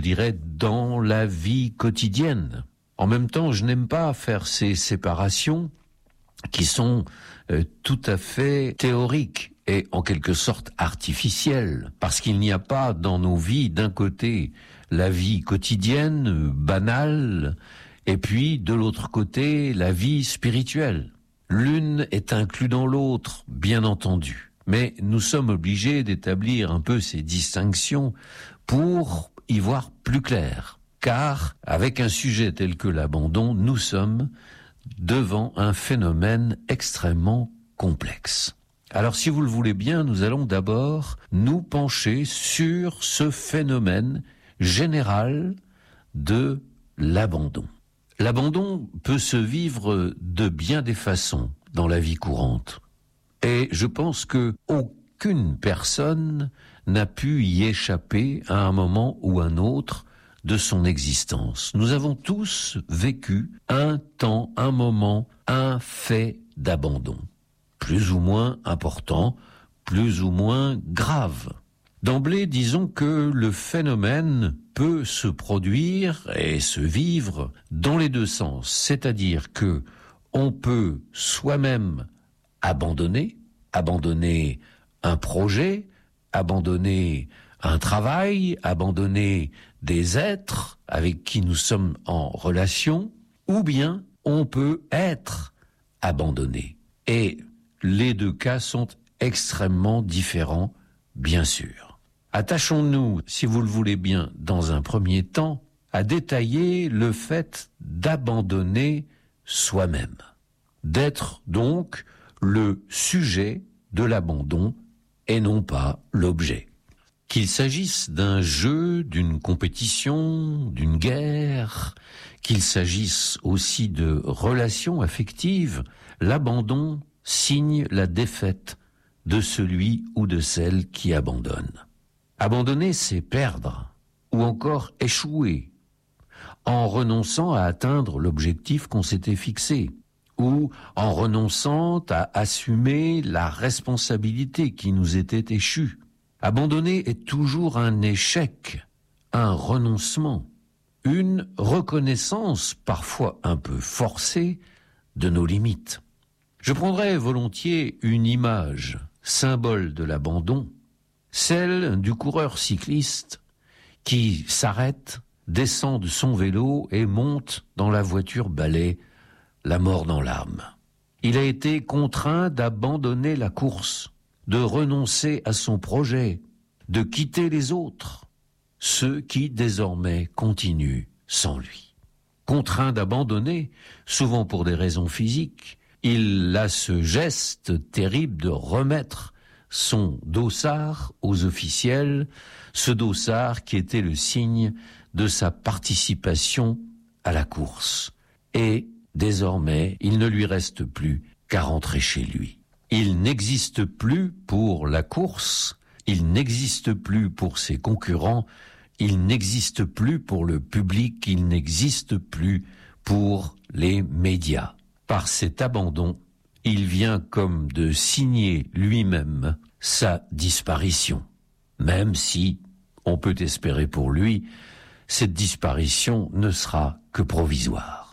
dirais, dans la vie quotidienne. En même temps, je n'aime pas faire ces séparations qui sont tout à fait théoriques et en quelque sorte artificielles, parce qu'il n'y a pas dans nos vies, d'un côté, la vie quotidienne, banale, et puis de l'autre côté, la vie spirituelle. L'une est inclue dans l'autre, bien entendu, mais nous sommes obligés d'établir un peu ces distinctions pour y voir plus clair, car avec un sujet tel que l'abandon, nous sommes devant un phénomène extrêmement complexe. Alors si vous le voulez bien, nous allons d'abord nous pencher sur ce phénomène général de l'abandon. L'abandon peut se vivre de bien des façons dans la vie courante. Et je pense que aucune personne n'a pu y échapper à un moment ou un autre de son existence. Nous avons tous vécu un temps, un moment, un fait d'abandon, plus ou moins important, plus ou moins grave. D'emblée, disons que le phénomène peut se produire et se vivre dans les deux sens, c'est-à-dire que on peut soi-même abandonner un projet, abandonner un travail, abandonner des êtres avec qui nous sommes en relation, ou bien on peut être abandonné. Et les deux cas sont extrêmement différents, bien sûr. Attachons-nous, si vous le voulez bien, dans un premier temps, à détailler le fait d'abandonner soi-même, d'être donc le sujet de l'abandon et non pas l'objet. Qu'il s'agisse d'un jeu, d'une compétition, d'une guerre, qu'il s'agisse aussi de relations affectives, l'abandon signe la défaite de celui ou de celle qui abandonne. Abandonner, c'est perdre, ou encore échouer, en renonçant à atteindre l'objectif qu'on s'était fixé, ou en renonçant à assumer la responsabilité qui nous était échue. Abandonner est toujours un échec, un renoncement, une reconnaissance parfois un peu forcée de nos limites. Je prendrais volontiers une image, symbole de l'abandon, celle du coureur cycliste qui s'arrête, descend de son vélo et monte dans la voiture balai, la mort dans l'âme. Il a été contraint d'abandonner la course, de renoncer à son projet, de quitter les autres, ceux qui désormais continuent sans lui. Contraint d'abandonner, souvent pour des raisons physiques, il a ce geste terrible de remettre son dossard aux officiels, ce dossard qui était le signe de sa participation à la course. Et désormais, il ne lui reste plus qu'à rentrer chez lui. Il n'existe plus pour la course, il n'existe plus pour ses concurrents, il n'existe plus pour le public, il n'existe plus pour les médias. Par cet abandon, il vient comme de signer lui-même sa disparition. Même si, on peut espérer pour lui, cette disparition ne sera que provisoire.